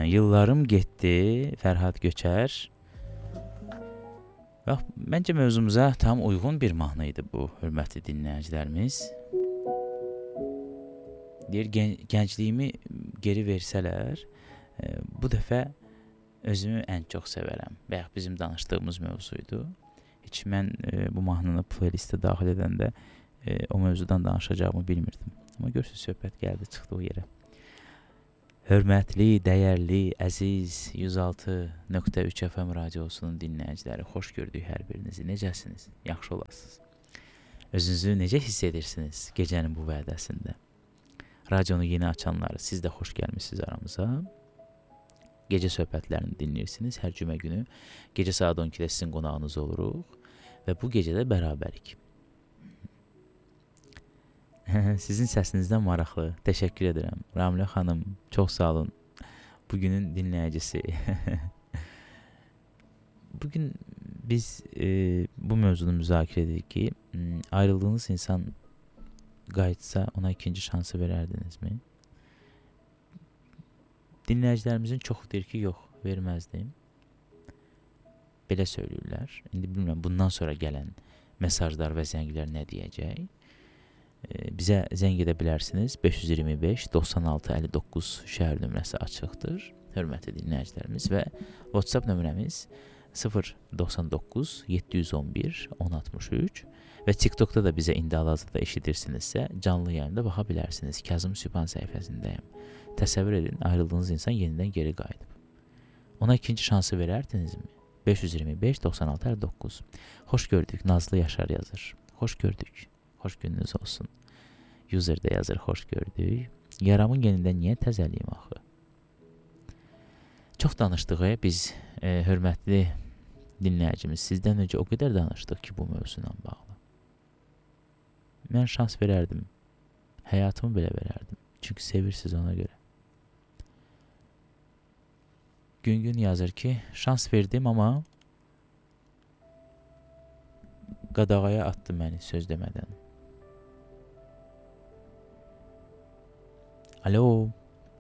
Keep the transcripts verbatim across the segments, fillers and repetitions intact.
Yıllarım getdi, Fərhad Göçər. Bax, məncə mövzumuza tam uyğun bir mahnı idi bu, hörmətli dinləyicilərimiz. Deyir, gən gəncliyimi geri versələr, e, bu dəfə özümü ən çox sevərəm. Bayaq bizim danışdığımız mövzuydu. Heç mən e, bu mahnını playlistə daxil edəndə e, o mövzudan danışacağımı bilmirdim. Amma görürsünüz, söhbət gəldi, çıxdı o yerə. Hörmətli, dəyərli, əziz yüz altı nöqtə üç F M radiosunun dinləyiciləri, xoş gördük hər birinizi. Necəsiniz? Yaxşı olasınız. Özünüzü necə hiss edirsiniz gecənin bu vədəsində? Radionu yeni açanlar, siz də xoş gəlmişsiniz aramıza. Gecə söhbətlərini dinləyirsiniz. Hər cümə günü gecə saat on ikidə sizin qonağınız oluruq və bu gecədə bərabərik. Sizin səsinizdən maraqlı. Təşəkkür edirəm. Ramilə xanım, çox sağ olun. Bugünün dinləyicisi. Bugün biz e, bu mövzunu müzakirə edirik ki, ayrıldığınız insan qayıtsa ona ikinci şansı verərdinizmi? Dinləyicilərimizin çoxu deyir ki, yox, verməzdim. Belə söyləyirlər. İndi bilmirəm, bundan sonra gələn mesajlar və zənglər nə deyəcək? Bizə zəng edə bilərsiniz. beş yüz iyirmi beş doxsan altı əlli doqquz şəhər nömrəsi açıqdır. Hörmətli dinləyicilərimiz və WhatsApp nömrəmiz sıfır doxsan doqquz yeddi yüz on bir on altmış üç və TikTokda da bizə indi hal-hazırda eşidirsinizsə canlı yayında baxa bilərsiniz. Kazım Sübhan səhifəsindəyim. Təsəvvür edin, ayrıldığınız insan yenidən geri qayıdıb. Ona ikinci şansı verərdinizmi? beş yüz iyirmi beş doxsan altı əlli doqquz. Xoş gördük. Nazlı Yaşar yazır. Xoş gördük. Xoş gününüz olsun. User-də yazır, xoş gördük. Yaramın yenidən niyə təzəliyim axı? Çox danışdıq, e, biz e, hörmətli dinləyicimiz. Sizdən öncə o qədər danışdıq ki, bu mövzuyla bağlı. Mən şans verərdim. Həyatımı belə verərdim. Çünki sevirsiniz ona görə. Gün-gün yazır ki, şans verdim, amma qadağaya attı məni söz demədən. Alo.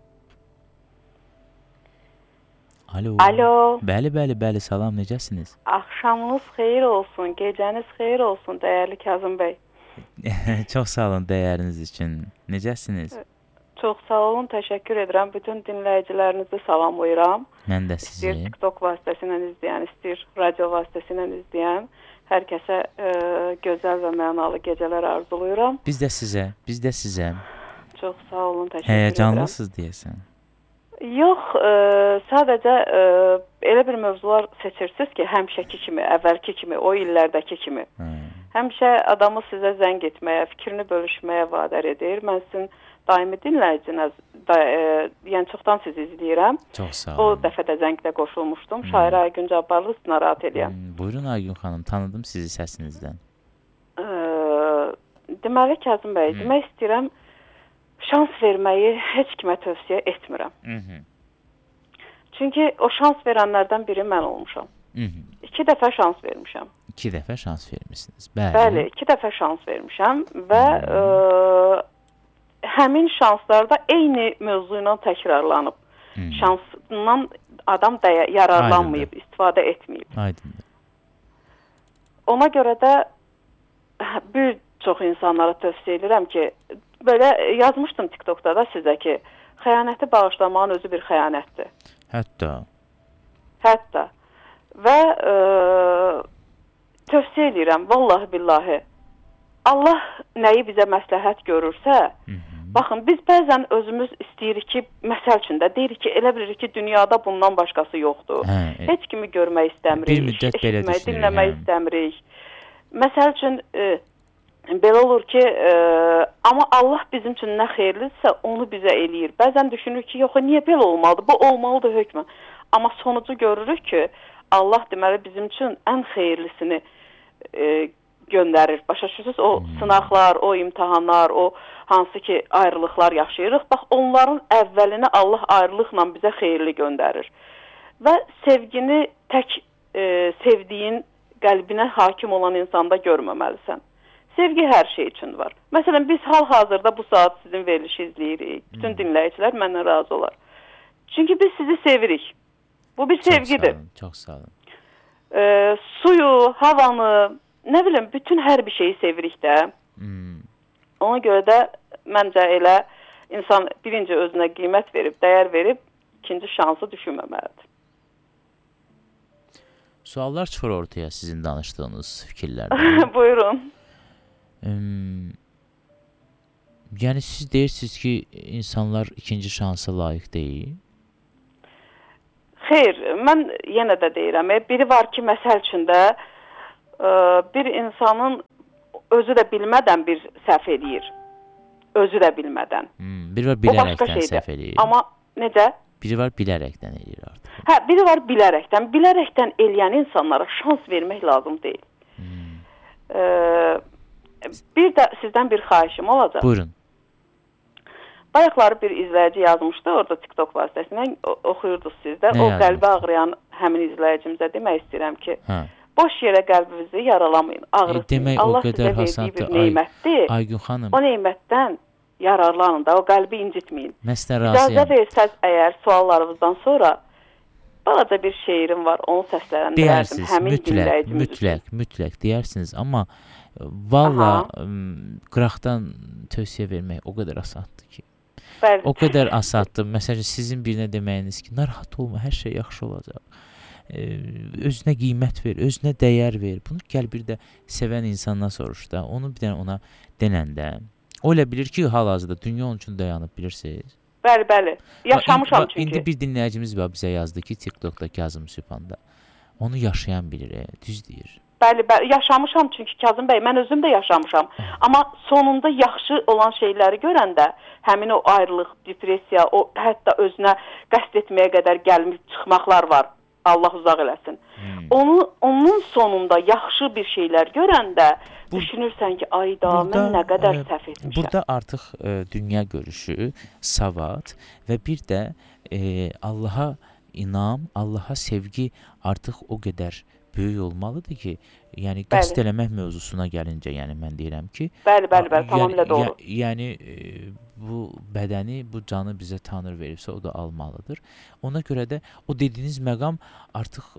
Alo. Alo. Bəli, bəli, bəli, salam, necəsiniz? Axşamınız xeyir olsun, gecəniz xeyir olsun, dəyərli Kazım bəy. Çox sağ olun dəyəriniz üçün. Necəsiniz? Çox sağ olun, təşəkkür edirəm. Bütün dinləyicilərinizi salamlayıram. Mən də sizi. İstəyir TikTok vasitəsilə izləyən, istəyir radio vasitəsilə izləyən hər kəsə e, gözəl və mənalı gecələr arzulayıram. Biz də sizə, biz də sizə. Çox sağ olun, təşəkkür edirəm. Həyəcanlısınız deyəsən. Yox, e, sadəcə e, elə bir mövzular seçirsiniz ki, həmişəki kimi, əvvəlki kimi, o illərdəki kimi. Hmm. Həmişə adamı sizə zəng etməyə, fikrini bölüşməyə vadar edir. Mən sizin daimi dinləyiciniz, da, e, yəni çoxdan sizi izləyirəm. Çox sağ olun. O dəfə də zəngdə qoşulmuşdum. Hmm. Şairə Aygün Cabbarlı sizi narahat edirəm. Hmm. Buyurun Aygün xanım, tanıdım sizi səsinizdən. E, deməli Kazım bəy, hmm. demək istəyirəm, şans verməyi heç kimə tövsiyə etmirəm. Hı -hı. Çünki o şans verənlərdən biri mən olmuşam. Hı -hı. İki dəfə şans vermişəm. İki dəfə şans vermişsiniz. Bəli. Bəli, iki dəfə şans vermişəm və e, həmin şanslarda eyni mövzu ilə təkrarlanıb. Hı -hı. Şansından adam da yararlanmayıb, Aydındır. istifadə etməyib. Aydındır. Ona görə də bir çox insanlara tövsiyə edirəm ki, belə yazmışdım TikTokda da sizə ki, xəyanəti bağışlamağın özü bir xəyanətdir. Hətta. Hətta. Və e, tövsiyə edirəm, vallahi billahi. Allah nəyi bizə məsləhət görürsə, Hı -hı. baxın, biz bəzən özümüz istəyirik ki, məsəl üçün də deyirik ki, elə bilirik ki, dünyada bundan başqası yoxdur. Hə, e, Heç kimi görmək istəmirik, bir müddət belə eşitmək, dinləmək hə. istəmirik. Məsəl üçün, e, belə olur ki, e, amma Allah bizim üçün nə xeyirlidirsə, onu bizə eləyir. Bəzən düşünürük ki, yox, niyə belə olmalıdır? Bu olmalıdır hökmən. Amma sonucu görürük ki, Allah deməli bizim üçün ən xeyirlisini e, göndərir. Başa düşürsünüz? O hmm. sınaqlar, o imtahanlar, o hansı ki ayrılıqlar yaşayırıq. Bax, onların əvvəlini Allah ayrılıqla bizə xeyirli göndərir. Və sevgini tək e, sevdiyin qəlbinə hakim olan insanda görməməlisən. Sevgi hər şey üçün var. Məsələn, biz hal-hazırda bu saat sizin verilişi izləyirik. Bütün dinləyicilər məndən razı olar. Çünki biz sizi sevirik. Bu bir sevgidir. Çox sağ olun, çox sağ olun. E, suyu, havanı, nə bilim, bütün hər bir şeyi sevirik də. Hmm. Ona görə də məncə elə insan birinci özünə qiymət verib, dəyər verib, ikinci şansı düşünməməlidir. Suallar çıxır ortaya sizin danışdığınız fikirlərdən. Buyurun. Hmm. Yəni siz deyirsiniz ki, insanlar ikinci şansa layiq deyil. Xeyr, mən yenə də deyirəm, biri var ki, məsəl üçün də bir insanın özü də bilmədən bir səhv eləyir. Özü də bilmədən. Hmm, biri var bilərəkdən səhv eləyir. Amma necə? Biri var bilərəkdən eləyir artıq. Hə, biri var bilərəkdən. Bilərəkdən eləyən insanlara şans vermək lazım deyil. Hmm. Ee, bir də sizdən bir xahişim olacaq. Buyurun. Bayaqları bir izləyici yazmışdı, orada TikTok vasitəsilə oxuyurdunuz sizdə. Nə o yazmış? qəlbi ağrıyan həmin izləyicimizə demək istəyirəm ki, hə. boş yerə qəlbinizi yaralamayın, ağrıtmayın. E, Allah sizə verdiyi bir neymətdir. Aygün xanım. O neymətdən yararlanın da, o qəlbi incitməyin. Məsələn, razıyam. İcazə versəz əgər suallarınızdan sonra balaca bir şeirim var, onu səsləndirərdim. Həmin mütləq, mütləq, mütləq deyərsiniz, amma valla qıraqdan tövsiyə vermək o qədər asaddır ki. Bəli. O qədər asaddır. Məsələn, sizin birinə deməyiniz ki, narahat olma, hər şey yaxşı olacaq. Ee, özünə qiymət ver, özünə dəyər ver. Bunu gəl bir də sevən insandan soruş da. Onu bir dənə ona denəndə. O elə bilir ki, hal-hazırda dünya onun üçün dayanıb, bilirsiniz. Bəli, bəli. Yaşamışam indi, çünki. İndi bir dinləyicimiz var, bizə yazdı ki, TikTokda Kazım Sübhanda. Onu yaşayan bilir, e, düz deyir. Bəli, bəli, yaşamışam çünki Kazım bəy, mən özüm də yaşamışam. Amma sonunda yaxşı olan şeyləri görəndə, həmin o ayrılıq, depressiya, o hətta özünə qəsd etməyə qədər gəlmiş çıxmaqlar var. Allah uzaq eləsin. Hmm. Onu onun sonunda yaxşı bir şeylər görəndə bu, düşünürsən ki, ay da burada, mən nə qədər e, səhv etmişəm. Burada artıq e, dünya görüşü, savad və bir də e, Allaha inam, Allaha sevgi artıq o qədər böyük olmalıdır ki, yəni qəsd eləmək mövzusuna gəlincə, yəni mən deyirəm ki, bəli, bəli, bəli, tamamilə yəni, doğru. Yəni e, bu bədəni, bu canı bizə Tanrı veribsə, o da almalıdır. Ona görə də o dediyiniz məqam artıq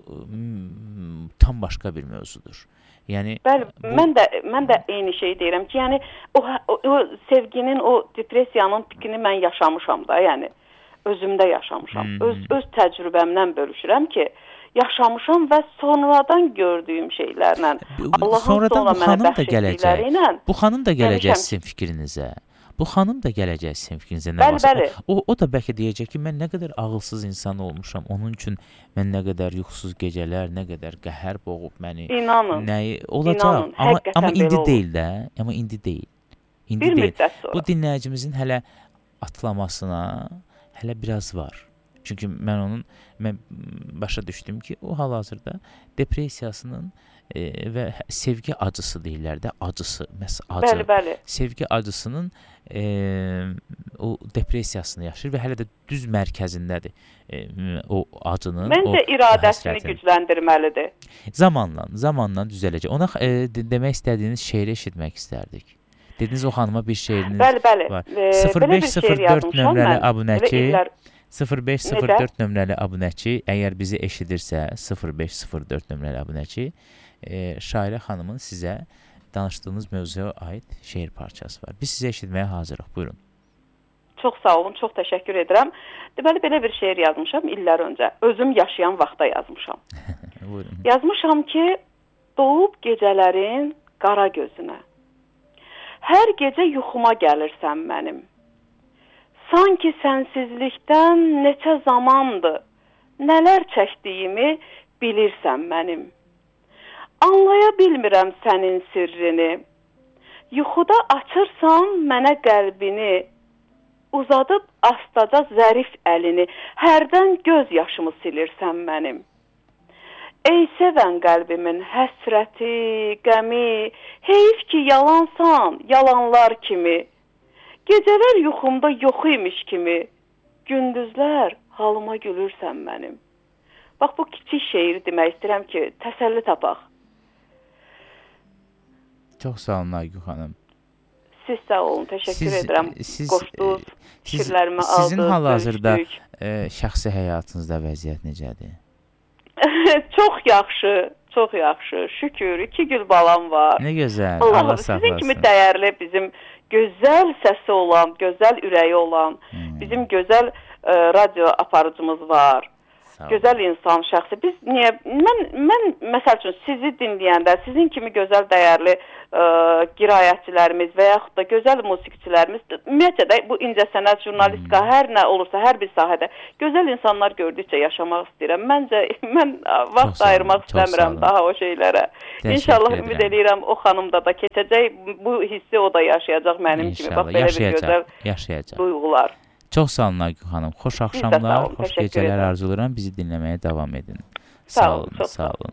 m, tam başqa bir mövzudur. Yəni bəli, bu, mən də mən də eyni şey deyirəm ki, yəni o, o, o sevginin, o depressiyanın pikini mən yaşamışam da, yəni özümdə yaşamışam. Hmm. Öz öz təcrübəmdən bölüşürəm ki, yaşamışam və sonradan gördüyüm şeylərlə, Allahın sonradan sonra bu mənə xanım da bəxş gələcək. etdikləriylə. Bu xanım da gələcək Gəlişəm. sizin fikrinizə. Bu xanım da gələcək sizin fikrinizə. Nə Bəli, bəli. O, o, o da bəlkə deyəcək ki, mən nə qədər ağılsız insan olmuşam. Onun üçün mən nə qədər yuxusuz gecələr, nə qədər qəhər boğub məni. İnanın. Nəyi olacaq? İnanın, amma amma indi olur. deyil də. Amma indi deyil. İndi bir deyil. müddət sonra. Bu dinləyicimizin hələ atlamasına hələ biraz var. Çünki mən onun mən başa düşdüm ki, o hal-hazırda depressiyasının e, və sevgi acısı deyirlər də, acısı, məs acı. Bəli, bəli. Sevgi acısının e, o depressiyasını yaşayır və hələ də düz mərkəzindədir e, o acının. Məncə o, iradəsini o gücləndirməlidir. Zamanla, zamanla düzələcək. Ona e, de demək istədiyiniz şeiri eşitmək istərdik. Dediniz o xanıma bir şeiriniz bəli, bəli. var. E, sıfır beş sıfır dörd nömrəli abunəçi sıfır beş sıfır dörd nömrəli abunəçi, əgər bizi eşidirsə, sıfır beş sıfır dörd nömrəli abunəçi, e, Şairə xanımın sizə danışdığınız mövzuya aid şeir parçası var. Biz sizə eşitməyə hazırıq. Buyurun. Çox sağ olun, çox təşəkkür edirəm. Deməli, belə bir şeir yazmışam illər öncə. Özüm yaşayan vaxtda yazmışam. Buyurun. Yazmışam ki, doğub gecələrin qara gözünə. Hər gecə yuxuma gəlirsən mənim. Sanki sənsizlikdən neçə zamandır, nələr çəkdiyimi bilirsən mənim. Anlaya bilmirəm sənin sirrini. Yuxuda açırsan mənə qəlbini, uzadıb astaca zərif əlini, hərdən göz yaşımı silirsən mənim. Ey sevən qəlbimin həsrəti, qəmi, heyf ki yalansan, yalanlar kimi. Gecələr yuxumda yox imiş kimi, gündüzlər halıma gülürsən mənim. Bax, bu kiçik şeiri demək istəyirəm ki, təsəlli tapaq. Çox sağ olun Aygün xanım. Siz sağ olun, təşəkkür Siz- edirəm. siz- Qoşdunuz, siz- fikirlərimi Sizin aldınız, hal-hazırda görüşdük. e, şəxsi həyatınızda vəziyyət necədir? Çox yaxşı, çox yaxşı. Şükür, iki gül balam var. Nə gözəl. Allahım, Allah sizin saxlasın. kimi dəyərli, bizim gözəl səsi olan, gözəl ürəyi olan, Hmm. bizim gözəl e, radyo aparıcımız var. Sağ olun. Gözəl insan şəxsi. Biz niyə mən mən məsəl üçün sizi dinləyəndə, sizin kimi gözəl dəyərli ə, qiraətçilərimiz və yaxud da gözəl musiqiçilərimiz, ümumiyyətlə də bu incəsənət, jurnalistika, Hmm. hər nə olursa, hər bir sahədə gözəl insanlar gördükcə yaşamaq istəyirəm. Məncə mən ə, Çox vaxt sağ olun, ayırmaq çox sağ istəmirəm olun. daha o şeylərə. Təşəkkür İnşallah edirəm. ümid edirəm o xanımda da keçəcək, bu hissi o da yaşayacaq mənim kimi. Bax İnşallah belə bir gözəl yaşayacaq, yaşayacaq. duyğular. Çox sağ olun Aygün xanım. Xoş sağ axşamlar, olun, xoş təşəkkür gecələr edirəm. arzulayıram. Bizi dinləməyə davam edin. Sağ Sağ olun, olun, çox sağ olun.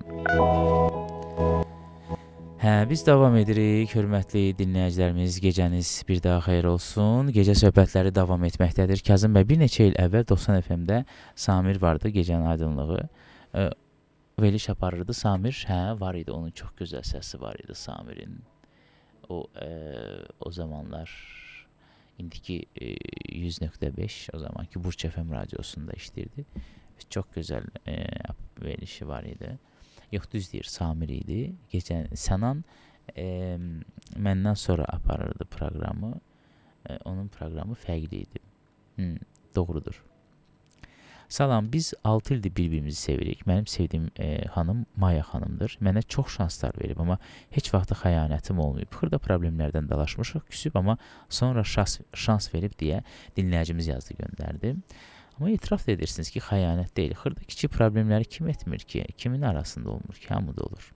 Hə, biz davam edirik. Hörmətli dinləyicilərimiz, gecəniz bir daha xeyir olsun. Gecə söhbətləri davam etməkdədir. Kazım bəy, bir neçə il əvvəl doxsan F M-də Samir vardı, Gecənin Aydınlığı. E, veriliş aparırdı. Samir, hə, var idi. Onun çox gözəl səsi var idi Samirin. O e, o zamanlar indiki e, yüz nöqtə beş, o zamanki Burç F M radiosunda işləyirdi. Çox gözəl e, verilişi var idi. Yox, düz deyir, Samir idi. Gecə Sənan e, məndən sonra aparırdı proqramı. E, onun proqramı fərqli idi. Hmm, doğrudur. Salam, biz altı ildir bir-birimizi sevirik. Mənim sevdiyim e, xanım Maya xanımdır. Mənə çox şanslar verib, amma heç vaxt xəyanətim olmayıb. Xırda problemlərdən dalaşmışıq, küsüb, amma sonra şans, şans verib deyə dinləyicimiz yazdı, göndərdi. Amma etiraf da edirsiniz ki, xəyanət deyil. Xırda kiçik problemləri kim etmir ki? Kimin arasında olmur ki? Hamıda olur.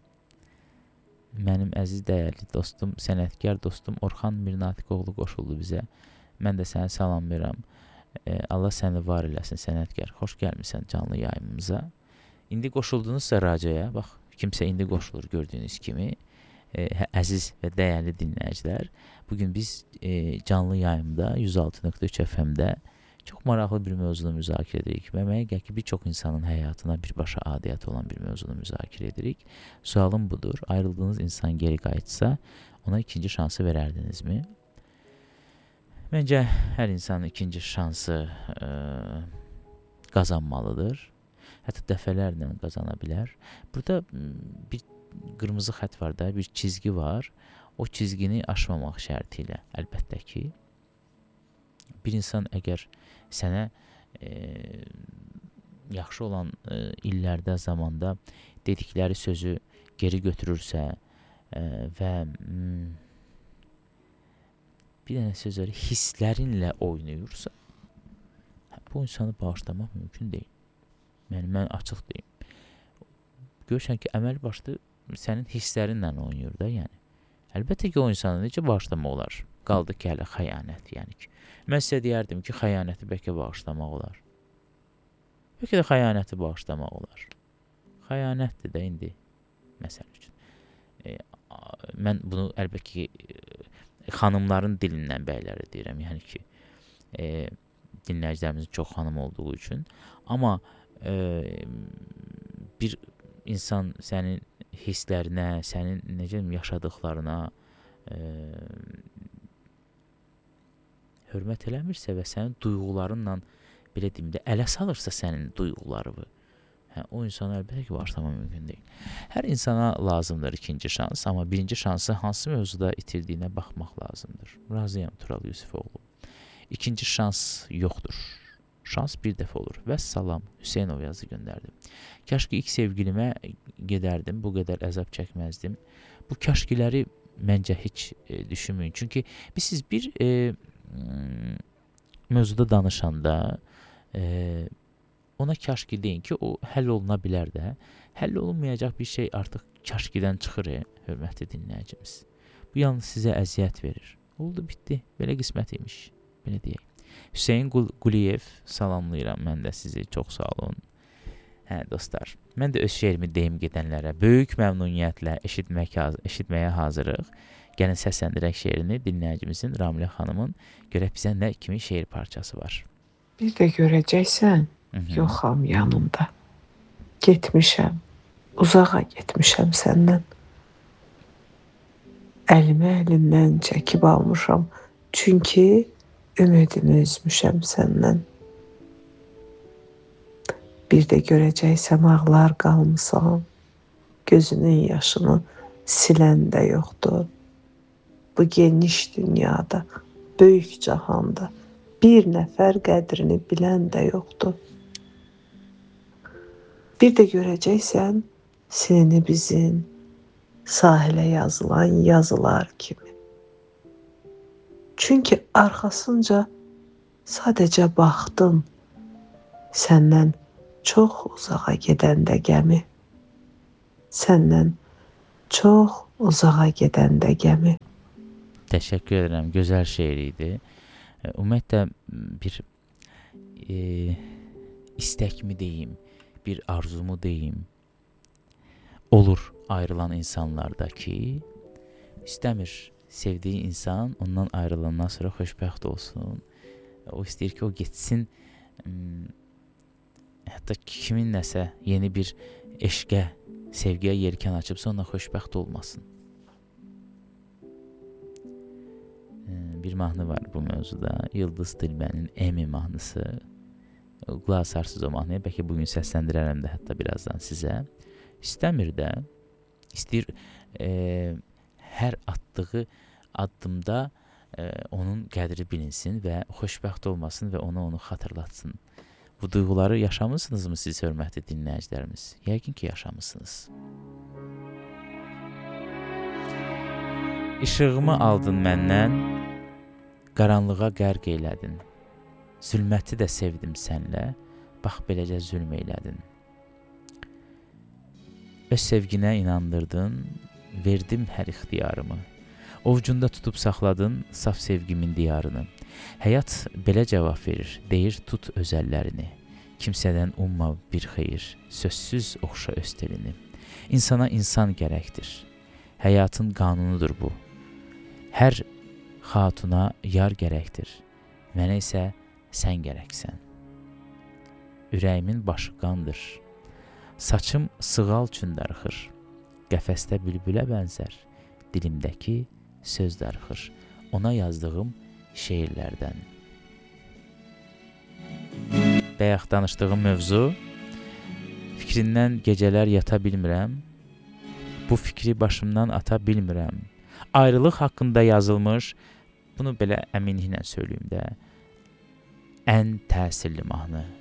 Mənim əziz dəyərli dostum, sənətkar dostum Orxan Mirnatiqoğlu qoşuldu bizə. Mən də sənə salam verirəm. E, Allah səni var eləsin, sənətkar. Xoş gəlmisən canlı yayımımıza. İndi qoşuldunuzsa radioya, bax, kimsə indi qoşulur gördüyünüz kimi. E, əziz və dəyərli dinləyicilər, bugün biz e, canlı yayımda yüz altı nöqtə üç F M-də çox maraqlı bir mövzunu müzakirə edirik və mənə gəlir ki, bir çox insanın həyatına birbaşa adiyyət olan bir mövzunu müzakirə edirik. Sualım budur, ayrıldığınız insan geri qayıtsa, ona ikinci şansı verərdinizmi? Məncə, hər insanın ikinci şansı ə, qazanmalıdır. Hətta dəfələrlə qazana bilər. Burada bir qırmızı xət var da, bir çizgi var. O çizgini aşmamaq şərti ilə, əlbəttə ki, bir insan əgər sənə e, yaxşı olan e, illərdə, zamanda dedikləri sözü geri götürürsə e, və mm, bir dənə sözləri hisslərinlə oynayırsa, bu insanı bağışlamaq mümkün deyil. Yəni, mən açıq deyim. Görürsən ki, əməl başda sənin hisslərinlə oynayır da, yəni. Əlbəttə ki, o insanı necə bağışlamaq olar? Qaldı ki, hələ xəyanət, yəni ki. Mən sizə deyərdim ki, xəyanəti bəlkə bağışlamaq olar. Bəlkə də xəyanəti bağışlamaq olar. Xəyanətdir də indi, məsəl üçün. E, mən bunu əlbəttə ki, xanımların dilindən bəyləri deyirəm, yəni ki, e, dinləyicilərimizin çox xanım olduğu üçün. Amma e, bir insan sənin hisslərinə, sənin necə yaşadıqlarına e, hörmət eləmirsə və sənin duyğularınla, belə deyim də, ələ salırsa sənin duyğularını, hə, o insana əlbəttə ki, bağışlamaq mümkün deyil. Hər insana lazımdır ikinci şans, amma birinci şansı hansı mövzuda itirdiyinə baxmaq lazımdır. Razıyam Tural Yusifoğlu. İkinci şans yoxdur. Şans bir dəfə olur. Vəssalam, Hüseynov yazı göndərdim. Kaş ki, ilk sevgilimə gedərdim, bu qədər əzab çəkməzdim. Bu kaşkiləri məncə heç e, düşünməyin. Çünki biz siz bir e, mövzuda danışanda e, ona kaşki deyin ki, o həll oluna bilər də. Həll olunmayacaq bir şey artıq kaşkidən çıxır, e, hörmətli dinləyicimiz. Bu yalnız sizə əziyyət verir. Oldu, bitdi. Belə qismət imiş. Belə deyək. Hüseyin Quliyev, salamlayıram mən də sizi, çox sağ olun. Hə, dostlar, mən də öz şeirimi deyim gedənlərə böyük məmnuniyyətlə eşitmək, eşitməyə hazırıq. Gəlin səsləndirək şeirini dinləyicimizin, Ramilə xanımın, görək bizə nə kimi şeir parçası var. Bir də görəcəksən, yoxam yanımda. Getmişəm, uzağa getmişəm səndən. əlimi əlindən çəkib almışam. Çünki ümidimi üzmüşəm səndən. Bir də görəcəksən ağlar qalmısan, gözünün yaşını silən də yoxdur. Bu geniş dünyada, böyük cahanda bir nəfər qədrini bilən də yoxdur. Bir də görəcəksən silinib izin, sahilə yazılan yazılar kimi. Çünki arxasınca sadəcə baxdım, səndən çox uzağa gedəndə gəmi. Səndən çox uzağa gedəndə gəmi. Təşəkkür edirəm. Gözəl şeir idi. Ümumiyyətlə bir e, istəkmi deyim, bir arzumu deyim. Olur ayrılan insanlarda ki, istəmir sevdiyi insan ondan ayrılandan sonra xoşbəxt olsun. O istəyir ki, o getsin. Hətta kimin nəsə yeni bir eşqə, sevgiyə yelkən açıbsa onunla xoşbəxt olmasın. Bir mahnı var bu mövzuda. Yıldız Dilbənin Emi mahnısı. Qulaq asarsınız o mahnıya. Bəlkə bugün səsləndirərəm də hətta birazdan sizə. İstəmir də, istəyir e, hər atdığı addımda e, onun qədri bilinsin və xoşbəxt olmasın və ona onu xatırlatsın. Bu duyğuları yaşamısınızmı siz, hörmətli dinləyicilərimiz? Yəqin ki, yaşamısınız. İşığımı aldın məndən, qaranlığa qərq eylədin. Zülməti də sevdim sənlə, bax beləcə zülm eylədin. Öz sevginə inandırdın, verdim hər ixtiyarımı. Ovcunda tutub saxladın saf sevgimin diyarını. Həyat belə cavab verir, deyir tut öz əllərini. Kimsədən umma bir xeyir, sözsüz oxşa öz telini. İnsana insan gərəkdir, həyatın qanunudur bu. Hər xatuna yar gərəkdir, mənə isə sən gərəksən. Ürəyimin başı qandır, saçım sığal üçün darıxır. Qəfəsdə bülbülə bənzər, dilimdəki söz darıxır. Ona yazdığım şeirlərdən. Bayaq danışdığım mövzu, fikrindən gecələr yata bilmirəm, bu fikri başımdan ata bilmirəm. Ayrılıq haqqında yazılmış, bunu belə əminliklə söyləyim də, ən təsirli mahnı